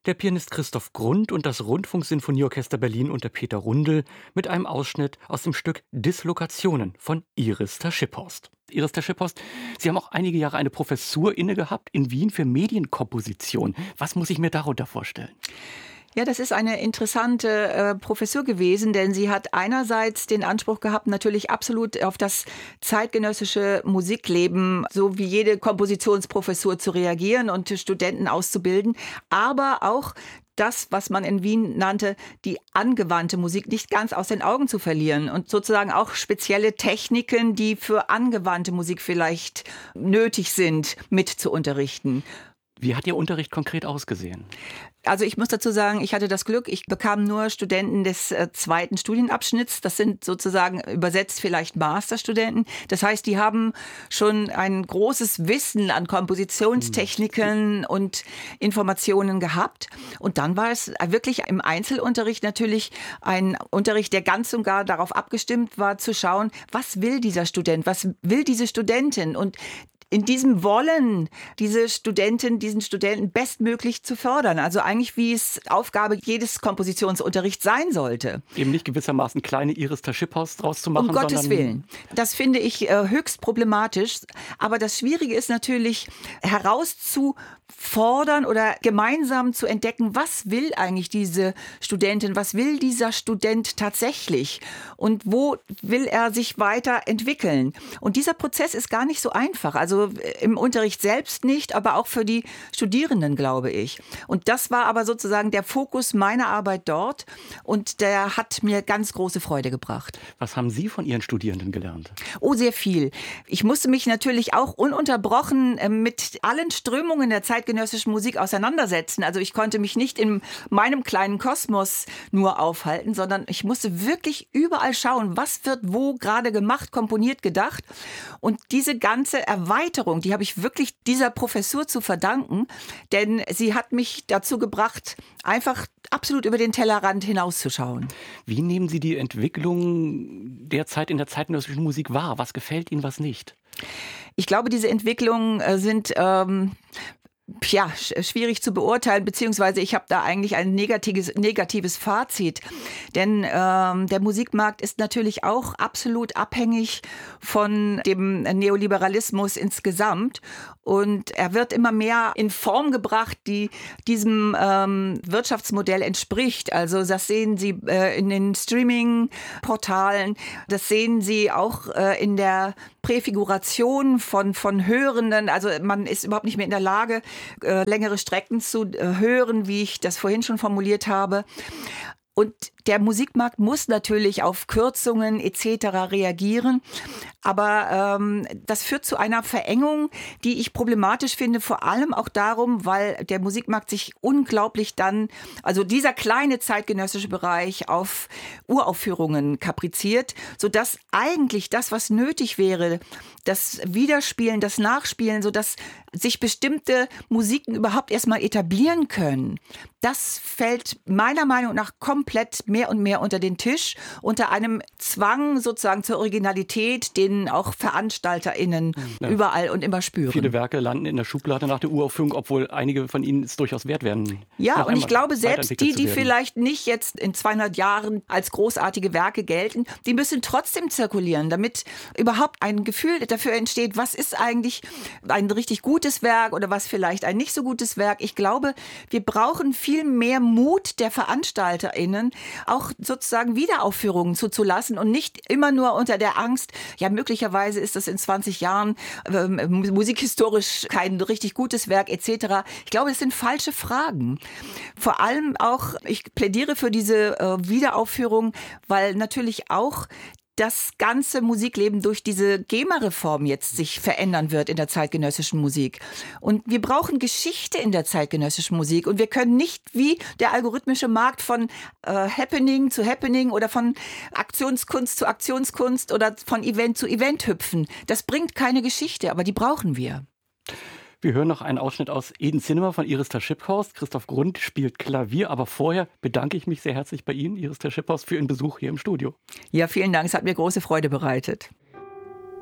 Der Pianist Christoph Grund und das Rundfunksinfonieorchester Berlin unter Peter Rundel mit einem Ausschnitt aus dem Stück Dislokationen von Iris Taschiphorst. Iris Taschiphorst, Sie haben auch einige Jahre eine Professur inne gehabt in Wien für Medienkomposition. Was muss ich mir darunter vorstellen? Ja, das ist eine interessante Professur gewesen, denn sie hat einerseits den Anspruch gehabt, natürlich absolut auf das zeitgenössische Musikleben, so wie jede Kompositionsprofessur, zu reagieren und Studenten auszubilden, aber auch das, was man in Wien nannte, die angewandte Musik nicht ganz aus den Augen zu verlieren und sozusagen auch spezielle Techniken, die für angewandte Musik vielleicht nötig sind, mit zu unterrichten. Wie hat Ihr Unterricht konkret ausgesehen? Also ich muss dazu sagen, ich hatte das Glück, ich bekam nur Studenten des zweiten Studienabschnitts. Das sind sozusagen übersetzt vielleicht Masterstudenten. Das heißt, die haben schon ein großes Wissen an Kompositionstechniken und Informationen gehabt. Und dann war es wirklich im Einzelunterricht natürlich ein Unterricht, der ganz und gar darauf abgestimmt war, zu schauen, was will dieser Student, was will diese Studentin, und in diesem Wollen, diese Studentin, diesen Studenten bestmöglich zu fördern. Also eigentlich, wie es Aufgabe jedes Kompositionsunterrichts sein sollte. Eben nicht gewissermaßen kleine Iris Taschiphorst draus zu machen, um Gottes Willen. Das finde ich höchst problematisch. Aber das Schwierige ist natürlich, herauszufordern oder gemeinsam zu entdecken, was will eigentlich diese Studentin, was will dieser Student tatsächlich und wo will er sich weiterentwickeln. Und dieser Prozess ist gar nicht so einfach. Also im Unterricht selbst nicht, aber auch für die Studierenden, glaube ich. Und das war aber sozusagen der Fokus meiner Arbeit dort, und der hat mir ganz große Freude gebracht. Was haben Sie von Ihren Studierenden gelernt? Oh, sehr viel. Ich musste mich natürlich auch ununterbrochen mit allen Strömungen der zeitgenössischen Musik auseinandersetzen. Also ich konnte mich nicht in meinem kleinen Kosmos nur aufhalten, sondern ich musste wirklich überall schauen, was wird wo gerade gemacht, komponiert, gedacht. Und diese ganze Erweiterung, die habe ich wirklich dieser Professur zu verdanken, denn sie hat mich dazu gebracht, einfach absolut über den Tellerrand hinauszuschauen. Wie nehmen Sie die Entwicklung derzeit in der zeitgenössischen Musik wahr? Was gefällt Ihnen, was nicht? Ich glaube, diese Entwicklungen sind schwierig zu beurteilen, beziehungsweise ich habe da eigentlich ein negatives Fazit. Denn der Musikmarkt ist natürlich auch absolut abhängig von dem Neoliberalismus insgesamt. Und er wird immer mehr in Form gebracht, die diesem Wirtschaftsmodell entspricht. Also das sehen Sie in den Streaming-Portalen, das sehen Sie auch in der Präfiguration von Hörenden. Also man ist überhaupt nicht mehr in der Lage, längere Strecken zu hören, wie ich das vorhin schon formuliert habe. Und der Musikmarkt muss natürlich auf Kürzungen etc. reagieren, aber das führt zu einer Verengung, die ich problematisch finde, vor allem auch darum, weil der Musikmarkt sich unglaublich also dieser kleine zeitgenössische Bereich auf Uraufführungen kapriziert, sodass eigentlich das, was nötig wäre, das Widerspielen, das Nachspielen, sodass sich bestimmte Musiken überhaupt erstmal etablieren können, das fällt meiner Meinung nach komplett mehr und mehr unter den Tisch, unter einem Zwang sozusagen zur Originalität, den auch VeranstalterInnen überall und immer spüren. Viele Werke landen in der Schublade nach der Uraufführung, obwohl einige von ihnen es durchaus wert werden. Ja, und ich glaube, selbst die vielleicht nicht jetzt in 200 Jahren als großartige Werke gelten, die müssen trotzdem zirkulieren, damit überhaupt ein Gefühl dafür entsteht, was ist eigentlich ein richtig gutes Werk oder was vielleicht ein nicht so gutes Werk. Ich glaube, wir brauchen viel mehr Mut der VeranstalterInnen, auch sozusagen Wiederaufführungen zuzulassen und nicht immer nur unter der Angst, ja, möglicherweise ist das in 20 Jahren musikhistorisch kein richtig gutes Werk etc. Ich glaube, das sind falsche Fragen. Vor allem auch, ich plädiere für diese Wiederaufführung, weil natürlich auch das ganze Musikleben durch diese GEMA-Reform jetzt sich verändern wird in der zeitgenössischen Musik. Und wir brauchen Geschichte in der zeitgenössischen Musik. Und wir können nicht wie der algorithmische Markt von Happening zu Happening oder von Aktionskunst zu Aktionskunst oder von Event zu Event hüpfen. Das bringt keine Geschichte, aber die brauchen wir. Wir hören noch einen Ausschnitt aus Eden Cinema von Iris Taschiphorst. Christoph Grund spielt Klavier, aber vorher bedanke ich mich sehr herzlich bei Ihnen, Iris Taschiphorst, für Ihren Besuch hier im Studio. Ja, vielen Dank, es hat mir große Freude bereitet.